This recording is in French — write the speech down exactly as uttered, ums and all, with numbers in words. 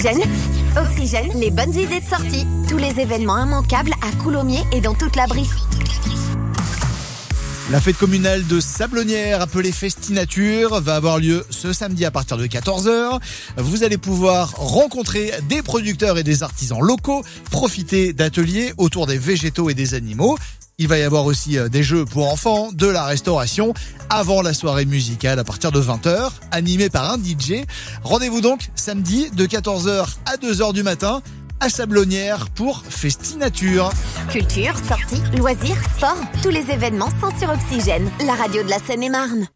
Oxygène. Oxygène, les bonnes idées de sortie. Tous les événements immanquables à Coulommiers et dans toute la Brie. La fête communale de Sablonnières, appelée Festinature, va avoir lieu ce samedi à partir de quatorze heures. Vous allez pouvoir rencontrer des producteurs et des artisans locaux, profiter d'ateliers autour des végétaux et des animaux. Il va y avoir aussi des jeux pour enfants, de la restauration, avant la soirée musicale à partir de vingt heures, animée par un D J. Rendez-vous donc samedi de quatorze heures à deux heures du matin à Sablonnières pour Festinature. Culture, sorties, loisirs, sport, tous les événements sont sur Oxygène, la radio de la Seine-et-Marne.